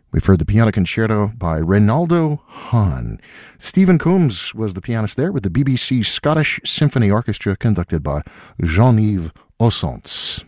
We've heard the Piano Concerto by Reynaldo Hahn. Stephen Combs was the pianist there with the BBC Scottish Symphony Orchestra conducted by Jean-Yves Ossonce.